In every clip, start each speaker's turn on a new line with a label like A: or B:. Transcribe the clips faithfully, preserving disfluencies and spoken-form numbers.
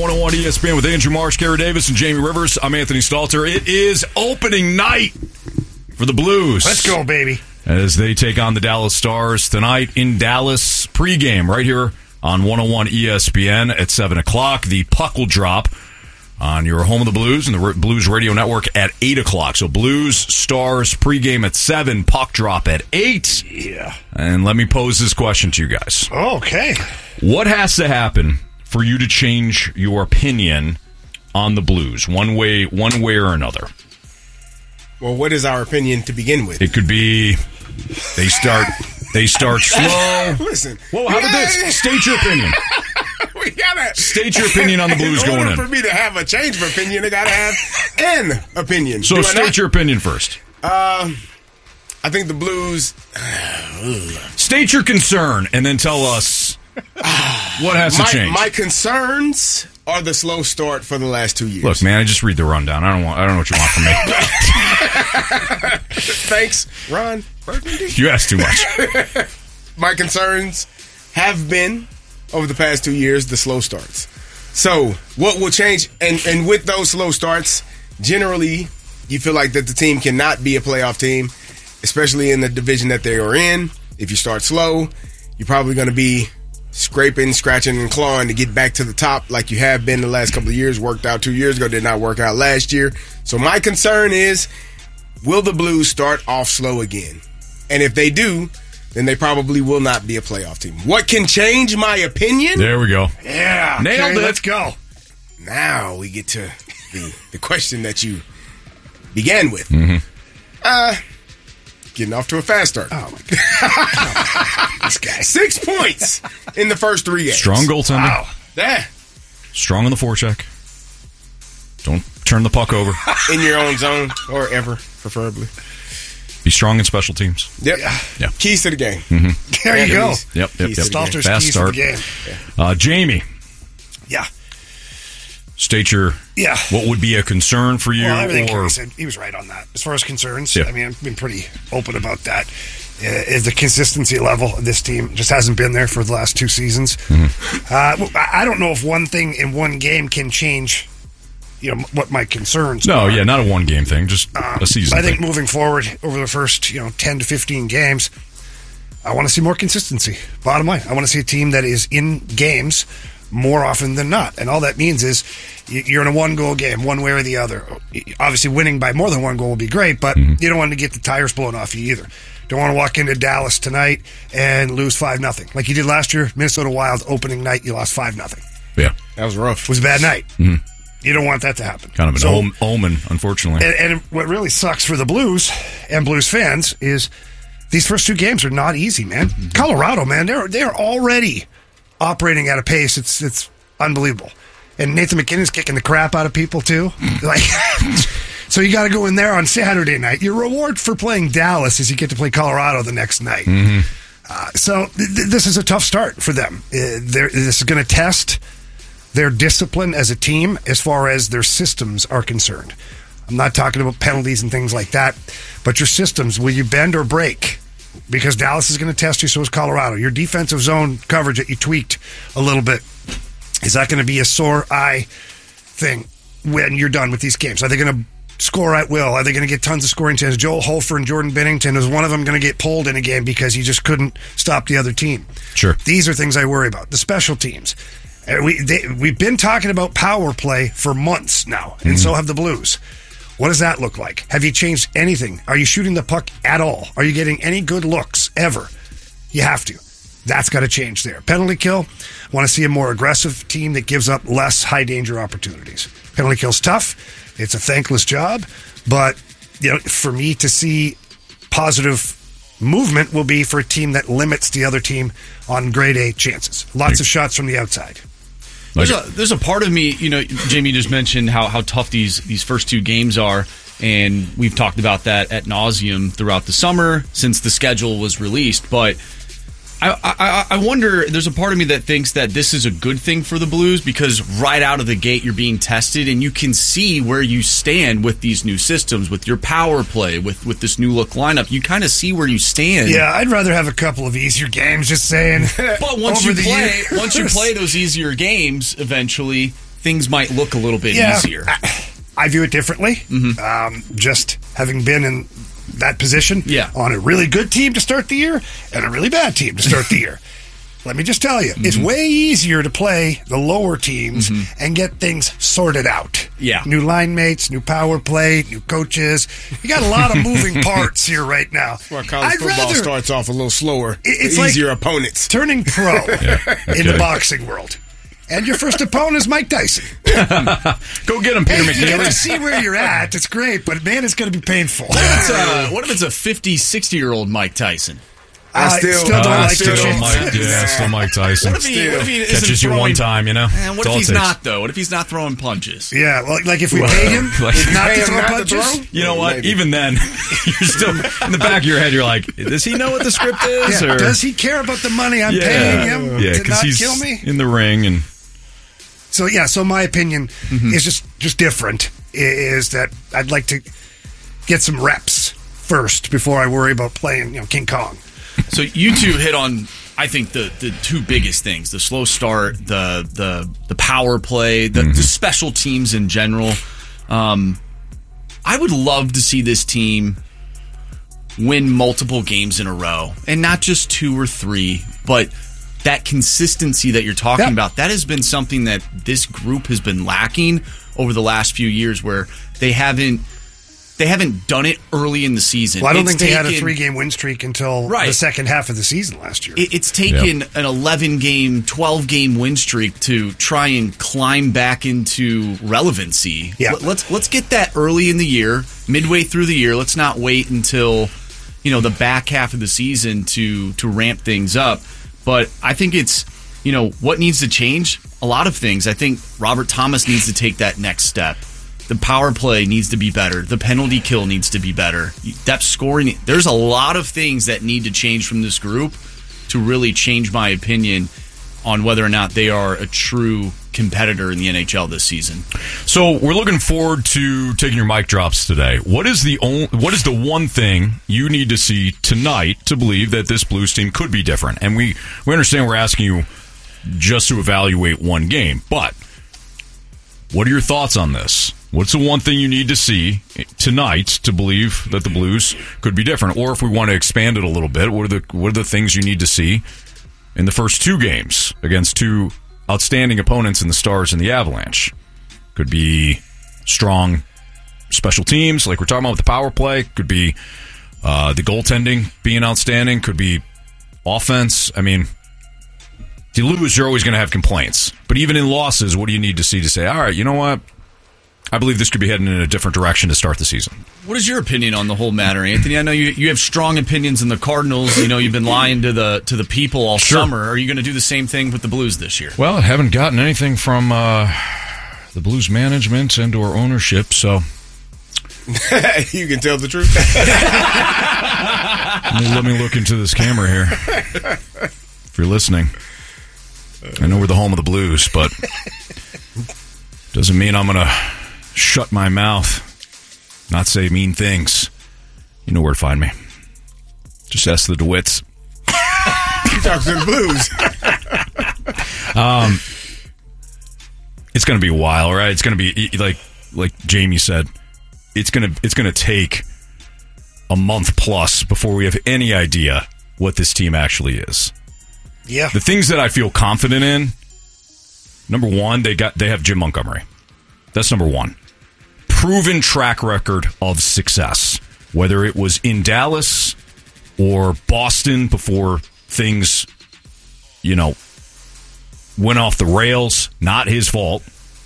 A: one oh one E S P N with Andrew Marsh, Gary Davis, and Jamie Rivers. I'm Anthony Stalter. It is opening night for the Blues.
B: Let's go, baby.
A: As they take on the Dallas Stars tonight in Dallas. Pregame right here on one oh one E S P N at seven o'clock. The puck will drop on your home of the Blues and the Blues Radio Network at eight o'clock. So Blues, Stars, pregame at seven, puck drop at eight.
B: Yeah.
A: And let me pose this question to you guys.
B: Oh, okay.
A: What has to happen for you to change your opinion on the Blues, one way, one way or another?
C: Well, what is our opinion to begin with?
A: It could be they start they start slow.
C: Listen.
A: Well, how about this? State your opinion.
C: We gotta
A: state your opinion on the Blues
C: in
A: going in.
C: For me to have a change of opinion, I gotta have an opinion.
A: So
C: Do I
A: state
C: not?
A: your opinion first.
C: Uh, I think the Blues.
A: State your concern and then tell us what has
C: my,
A: to change.
C: My concerns are the slow start for the last two years.
A: Look, man, I just read the rundown. I don't want. I don't know what you want from me.
C: Thanks, Ron Burgundy.
A: You asked too much.
C: My concerns have been, over the past two years, the slow starts. So, what will change? And, and with those slow starts, generally, you feel like that the team cannot be a playoff team, especially in the division that they are in. If you start slow, you're probably going to be scraping, scratching, and clawing to get back to the top like you have been the last couple of years. Worked out two years ago, did not work out last year. So my concern is, will the Blues start off slow again? And if they do, then they probably will not be a playoff team. What can change my opinion?
A: There we go.
B: Yeah.
A: Nailed
B: okay,
A: it.
B: Let's go.
C: Now we get to the, the question that you began with.
A: Mm-hmm.
C: Uh, getting off to a fast start.
B: Oh, my God. Oh, this guy.
C: Six points in the first three games.
A: Strong goaltending.
C: Wow. Yeah.
A: Strong on the forecheck. Don't turn the puck over.
C: In your own zone, or ever, preferably.
A: Be strong in special teams.
C: Yep.
A: Yeah.
C: Keys to the game.
A: Mm-hmm.
B: There you go.
A: Yep, yep,
C: Keys
A: yep.
C: to the game.
B: Stalter's
A: Fast
B: keys
A: start.
B: to the game.
A: Uh, Jamie,
B: Yeah.
A: state your
B: Yeah.
A: what would be a concern for you,
B: Well, everything
A: or
B: Kerry said, he was right on that. As far as concerns,
A: Yeah.
B: I mean, I've been pretty open about that. Uh, is the consistency level of this team just hasn't been there for the last two seasons.
A: Mm-hmm.
B: Uh, I I don't know if one thing in one game can change, you know, what my concerns
A: no,
B: are.
A: yeah, not a one game thing, just a season.
B: I think
A: thing.
B: moving forward over the first, you know, ten to fifteen games, I want to see more consistency. Bottom line, I want to see a team that is in games more often than not. And all that means is you're in a one-goal game, one way or the other. Obviously, winning by more than one goal would be great, but
A: Mm-hmm.
B: you don't want to get the tires blown off you either. Don't want to walk into Dallas tonight and lose five nothing. Like you did last year, Minnesota Wild opening night, you lost five nothing.
A: Yeah,
C: That was rough.
B: It was a bad night.
A: Mm-hmm.
B: You don't want that to happen.
A: kind of an
B: So-
A: om- omen, unfortunately.
B: and, and what really sucks for the Blues and Blues fans is these first two games are not easy, man.
A: Mm-hmm.
B: Colorado, man, they're they're already operating at a pace. It's it's unbelievable. And Nathan McKinnon's kicking the crap out of people too. Like, so you got to go in there on Saturday night. Your reward for playing Dallas is you get to play Colorado the next night.
A: Mm-hmm.
B: Uh, so th- th- this is a tough start for them. Uh, they're- this is going to test their discipline as a team as far as their systems are concerned. I'm not talking about penalties and things like that, but your systems, will you bend or break? Because Dallas is going to test you, so is Colorado. Your defensive zone coverage that you tweaked a little bit, is that going to be a sore eye thing when you're done with these games? Are they going to score at will? Are they going to get tons of scoring chances? Joel Hofer and Jordan Binnington, is one of them going to get pulled in a game because he just couldn't stop the other team?
A: Sure.
B: These are things I worry about. The special teams. Uh, We, they, we've been talking about power play for months now, and so have the Blues. What does that look like? Have you changed anything? Are you shooting the puck at all? Are you getting any good looks ever? You have to. That's got to change there. Penalty kill, want to see a more aggressive team that gives up less high-danger opportunities. Penalty kill's tough. It's a thankless job. But, you know, for me to see positive movement will be for a team that limits the other team on grade A chances. Lots of shots from the outside.
A: Like
D: There's a, there's a part of me, you know, Jamie just mentioned how, how tough these, these first two games are, and we've talked about that at nauseum throughout the summer since the schedule was released. But I, I, I wonder, there's a part of me that thinks that this is a good thing for the Blues because right out of the gate you're being tested and you can see where you stand with these new systems, with your power play, with, with this new look lineup. You kind of see where you stand.
B: Yeah, I'd rather have a couple of easier games, just saying.
D: But once
B: Over
D: you
B: the
D: play,
B: years.
D: once you play those easier games, eventually things might look a little bit
B: Yeah,
D: easier.
B: I, I view it differently.
D: Mm-hmm.
B: Um, just having been in that position
D: Yeah.
B: on a really good team to start the year and a really bad team to start the year. Let me just tell you,
D: Mm-hmm.
B: it's way easier to play the lower teams and get things sorted out.
D: Yeah.
B: New line mates, new power play, new coaches. You got a lot of moving parts here right now.
C: Well, college
B: I'd
C: football
B: rather
C: starts off a little slower.
B: it's
C: easier
B: like-
C: opponents.
B: turning pro in the boxing world. And your first opponent is Mike Tyson.
A: Go get him, Peter
B: Hey, you get to
A: McNeely.
B: see where you're at. It's great, but man, it's going to be painful.
D: It's, uh, what if it's a fifty, sixty-year-old Mike Tyson?
C: I
B: I
C: still-
B: still don't
C: I
B: like
C: still
B: the
C: don't
B: chance.
A: Mike, yeah, still Mike Tyson.
D: What if he, what if he isn't
A: Catches you
D: throwing-
A: one time, you know?
D: Man, what
A: That's
D: if
A: all it
D: he's
A: takes.
D: not, though? What if he's not throwing punches?
B: Yeah, well, like if we paid him
A: Like-
B: not
C: Pay
B: to
C: him
B: throw
C: not to
B: punches.
C: throw?
A: You know what?
C: Maybe.
A: Even then, you're still in the back of your head. You're like, does he know what the script is?
B: Yeah,
A: or?
B: does he care about the money I'm
A: yeah,
B: paying him
A: yeah,
B: to
A: because
B: not
A: he's
B: kill me?
A: in the ring and
B: So yeah, so my opinion
A: Mm-hmm.
B: is just just different. i- Is that I'd like to get some reps first before I worry about playing, you know, King Kong.
D: So you two hit on, I think, the, the two biggest things: the slow start, the the the power play, the, the special teams in general. Um, I would love to see this team win multiple games in a row, and not just two or three, but that consistency that you're talking
B: Yep.
D: about. That has been something that this group has been lacking over the last few years, where they haven't they haven't done it early in the season.
B: Well, I don't
D: It's
B: think they had a
D: taken-
B: three-game win streak until
D: Right.
B: the second half of the season last year.
D: It- It's taken an eleven-game, twelve-game win streak to try and climb back into relevancy.
B: Yeah.
D: Let- Let's let's get that early in the year, midway through the year. Let's not wait until you know the back half of the season to to ramp things up. But I think it's you know what needs to change. A lot of things. I think Robert Thomas needs to take that next step. The power play needs to be better. The penalty kill needs to be better. Depth scoring. There's a lot of things that need to change from this group to really change my opinion on whether or not they are a true competitor in the N H L this season.
A: So we're looking forward to taking your mic drops today. What is the only, what is the one thing you need to see tonight to believe that this Blues team could be different? And we, we understand we're asking you just to evaluate one game, but what are your thoughts on this? What's the one thing you need to see tonight to believe that the Blues could be different? Or if we want to expand it a little bit, what are the what are the things you need to see in the first two games against two outstanding opponents in the Stars and the Avalanche? Could be strong special teams, like we're talking about with the power play. Could be uh, the goaltending being outstanding. Could be offense. I mean, if you lose, you're always going to have complaints. But even in losses, what do you need to see to say, all right, you know what? I believe this could be heading in a different direction to start the season.
D: What is your opinion on the whole matter, Anthony? I know you you have strong opinions in the Cardinals. You know you've been lying to the to the people all
A: Sure.
D: summer. Are you going to do the same thing with the Blues this year?
A: Well, I haven't gotten anything from uh, the Blues management and or ownership, so
C: You can tell the truth.
A: let me, let me look into this camera here. If you're listening, I know we're the home of the Blues, but doesn't mean I'm going to shut my mouth, not say mean things. You know where to find me. Just ask the DeWitts.
C: You talk to the Blues.
A: Um, it's going to be a while, right? It's going to be like like Jamie said. It's gonna it's gonna take a month plus before we have any idea what this team actually is.
B: Yeah.
A: The things that I feel confident in. Number one, they got they have Jim Montgomery. That's number one. Proven track record of success, whether it was in Dallas or Boston before things, you know, went off the rails. Not his fault.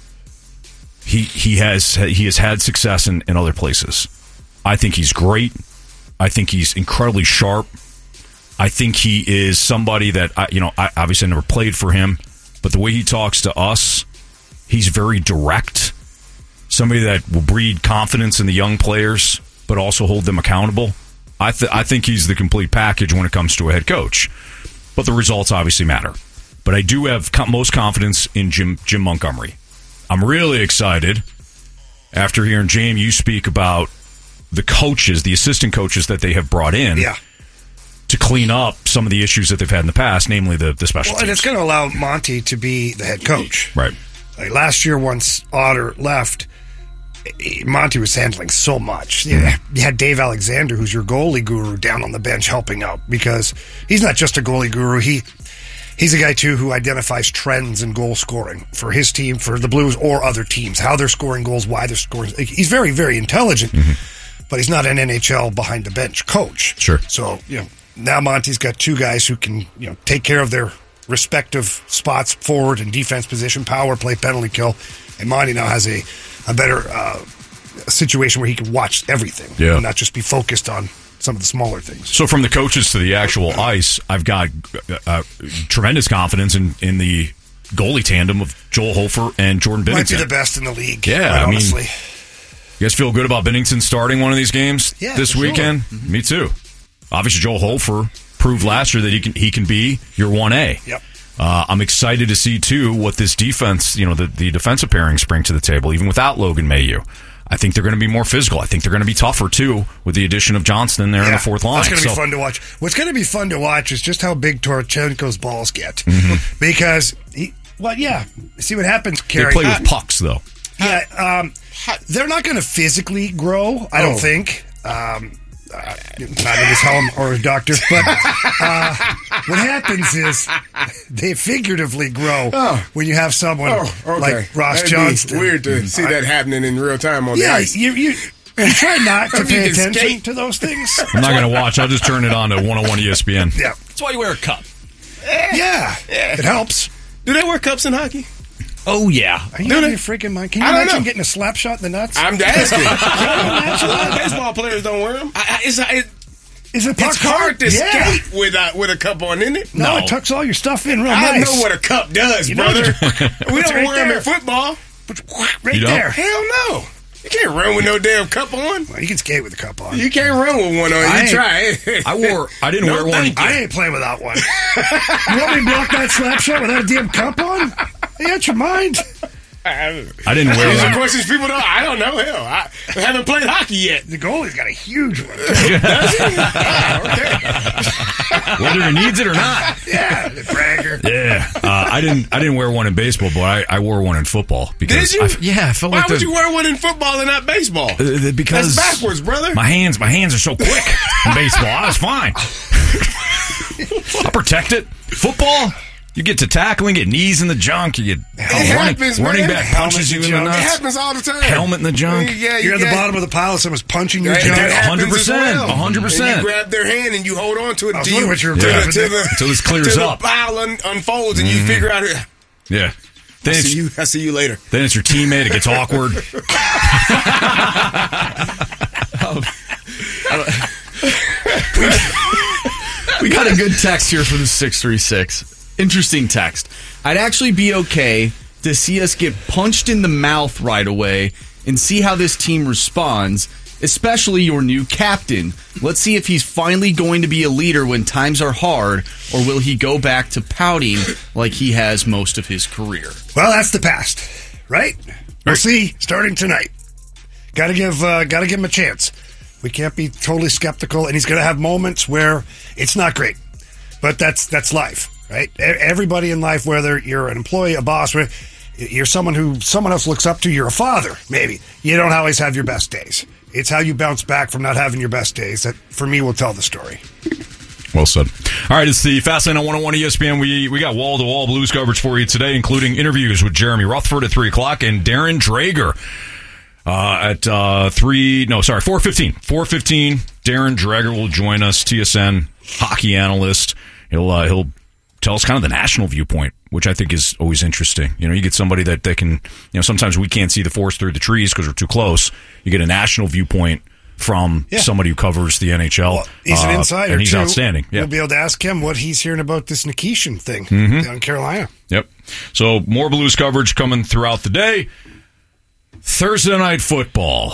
A: He he has he has had success in, in other places. I think he's great. I think he's incredibly sharp. I think he is somebody that I, you know, I obviously never played for him, but the way he talks to us, he's very direct. Somebody that will breed confidence in the young players, but also hold them accountable. I th- I think he's the complete package when it comes to a head coach. But the results obviously matter. But I do have co- most confidence in Jim Jim Montgomery. I'm really excited after hearing Jamie you speak about the coaches, the assistant coaches that they have brought in
B: Yeah.
A: to clean up some of the issues that they've had in the past, namely the, the special
B: Well, and
A: teams.
B: it's going to allow Monty to be the head coach.
A: Right.
B: Like last year, once Otter left, Monty was handling so much. You had Dave Alexander, who's your goalie guru, down on the bench helping out because he's not just a goalie guru. He he's a guy, too, who identifies trends in goal scoring for his team, for the Blues or other teams, how they're scoring goals, why they're scoring. He's very, very intelligent, mm-hmm. but he's not an N H L behind-the-bench coach.
A: Sure.
B: So, you know, now Monty's got two guys who can, you know, take care of their respective spots, forward and defense position, power play, penalty kill, and Monty now has a a better uh, situation where he can watch everything
A: yeah.
B: and not just be focused on some of the smaller things.
A: So from the coaches to the actual ice, I've got uh, tremendous confidence in, in the goalie tandem of Joel Hofer and Jordan Binnington.
B: Might be the best in the league,
A: yeah,
B: quite
A: I
B: honestly.
A: Mean, you guys feel good about Binnington starting one of these games
B: yeah,
A: this
B: sure.
A: weekend? Mm-hmm. Me too. Obviously, Joel Hofer proved last year that he can he can be your one A.
B: Yep.
A: Uh, I'm excited to see, too, what this defense, you know, the, the defensive pairings bring to the table, even without Logan Mailloux. I think they're going to be more physical. I think they're going to be tougher, too, with the addition of Johnston there yeah, in the fourth line.
B: That's going to
A: so,
B: be fun to watch. What's going to be fun to watch is just how big Torchenko's balls get. Mm-hmm. Because, he, well, yeah, see what happens, Kerry.
A: They play with pucks, though.
B: Yeah, um, they're not going to physically grow, I don't
C: oh.
B: think. Um, uh, not in his helm or a doctor, but uh, what happens is they figuratively grow oh. when you have someone
C: oh, okay.
B: like Ross
C: That'd
B: Johnston.
C: Weird to see that happening in real time on
B: yeah,
C: the ice.
B: You, you, you try not to pay attention
C: skate.
B: to those things.
A: I'm not going to watch. I'll just turn it on to one oh one E S P N.
B: Yeah,
D: That's why you wear a cup.
B: yeah, yeah. It helps.
C: Do they wear cups in hockey?
D: Oh, yeah.
B: Are you out of your freaking mind? Can you
C: I don't
B: imagine
C: know.
B: getting a slap shot in the nuts?
C: I'm asking. A lot of baseball players don't wear them. I, I, it's, it,
B: Is it
C: it's hard to
B: yeah.
C: skate with a, with a cup on, isn't it?
B: No,
A: No.
B: it tucks all your stuff in real
C: I
B: nice.
C: know what a cup does,
B: You know
C: brother.
B: what
C: We don't
B: right
C: wear them
B: there.
C: in football.
B: Right
A: You don't?
B: there.
C: Hell no. You can't run with no damn cup on.
B: Well, you can skate with a cup on.
C: You can't run with one on.
B: I
C: You
B: ain't-
C: try.
A: I wore. I didn't
C: No,
A: wear one.
C: thank
B: I ain't playing without one. You want me to block that slap shot without a damn cup on? You out your mind?
A: I didn't wear
C: These are
A: one.
C: questions people don't. I don't know. Hell, I haven't played hockey yet.
B: The goalie's got a huge one.
A: Whether he needs it or not.
B: Yeah, the bragger.
A: Yeah, uh, I didn't. I didn't wear one in baseball, but I, I wore one in football because
C: Did you?
A: I, yeah, I felt
C: Why
A: like
C: would
A: the,
C: you wear one in football and not baseball?
A: uh, because
C: That's backwards, brother.
A: My hands, my hands are so quick in baseball. I was fine. I'll protect it. Football, you get to tackling, get knees in the junk. You get
C: It
A: running,
C: happens, man.
A: running back
B: Helmet
A: punches
B: in
A: you
B: the
A: in the
B: junk.
C: It
A: nuts.
C: happens all the time.
A: Helmet in the junk.
C: Yeah,
B: You're at the
C: yeah.
B: bottom of the pile, someone's punching your
C: That-
B: junk.
C: that happens
A: one hundred percent,
C: as well.
A: one hundred percent.
C: And you grab their hand and you hold on to it
B: I was
C: until
B: wondering
C: you-
B: what you were
C: till
B: grabbing
C: the- till
B: there.
C: the-
A: Until this clears
C: till
A: up.
C: the pile un- unfolds and you figure out it.
A: Yeah. Then
C: I
A: it's,
C: see you. I see you later.
A: then it's your teammate. It gets awkward.
D: We got a good text here from the six three six. Interesting text. I'd actually be okay to see us get punched in the mouth right away and see how this team responds, especially your new captain. Let's see if he's finally going to be a leader when times are hard, or will he go back to pouting like he has most of his career?
B: Well, that's the past, right? We'll see starting tonight. Got to give, uh, got to give him a chance. We can't be totally skeptical, and he's going to have moments where it's not great, but that's that's life, right? E- Everybody in life, whether you're an employee, a boss, or you're someone who someone else looks up to, you're a father, maybe. You don't always have your best days. It's how you bounce back from not having your best days that, for me, will tell the story.
A: Well said. All right, it's the Fast Lane on one oh one E S P N. We we got wall-to-wall Blues coverage for you today, including interviews with Jeremy Rutherford at three o'clock and Darren Drager uh, at uh, three. No, sorry, four fifteen. four fifteen. Darren Drager will join us, T S N hockey analyst. He'll uh, he'll tell us kind of the national viewpoint, which I think is always interesting. You know, you get somebody that, that can, you know, sometimes we can't see the forest through the trees because we're too close. You get a national viewpoint from
B: Yeah.
A: somebody who covers the N H L.
B: Well, he's an
A: uh,
B: insider,
A: and he's
B: too.
A: outstanding. Yeah.
B: We'll be able to ask him what he's hearing about this Nikishin thing
A: Mm-hmm.
B: down in Carolina.
A: Yep. So more Blues coverage coming throughout the day. Thursday night football.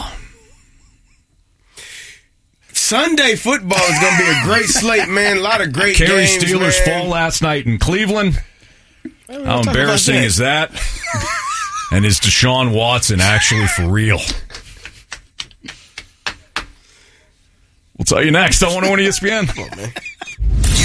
C: Sunday football is going to be a great slate, man. A lot of great
A: Carey
C: games,
A: Steelers
C: man.
A: fall last night in Cleveland.
C: We'll
A: How
C: talk about
A: embarrassing
C: that.
A: is that? And is Deshaun Watson actually for real? We'll tell you next on one oh one E S P N.
C: Come on, man.